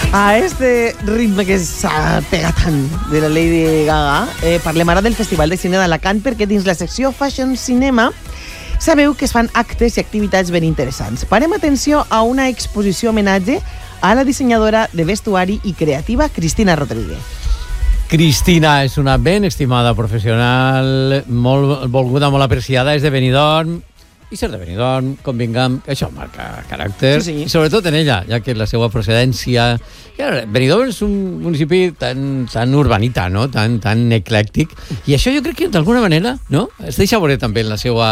A este ritme que s'apega tant de la Lady Gaga, parlem ara del Festival de Cine d'Alacant, perquè dins la secció Fashion Cinema sabeu que es fan actes i activitats ben interessants. Parem atenció a una exposició homenatge a la dissenyadora de vestuari i creativa Cristina Rodríguez. Cristina és una ben estimada professional, molt volguda, molt apreciada, és de Benidorm, i ser de Benidorm, convingam, això marca caràcter, Sí. i sobretot en ella, ja que la seva procedència... Benidorm és un municipi tan urbanita, no? tan eclèctic, i això jo crec que d'alguna manera no? Es deixa veure també en la seva